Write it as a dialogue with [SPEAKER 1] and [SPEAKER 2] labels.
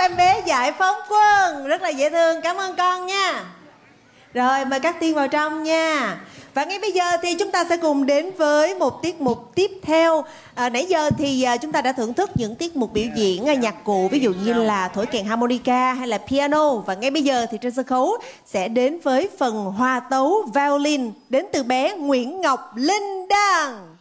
[SPEAKER 1] em bé Giải Phóng Quân. Rất là dễ thương, cảm ơn con nha. Rồi mời các tiên vào trong nha. Và ngay bây giờ thì chúng ta sẽ cùng đến với một tiết mục tiếp theo. Nãy giờ thì chúng ta đã thưởng thức những tiết mục biểu diễn nhạc cụ, ví dụ như là thổi kèn harmonica hay là piano. Và ngay bây giờ thì trên sân khấu sẽ đến với phần hòa tấu violin đến từ bé Nguyễn Ngọc Linh Đan.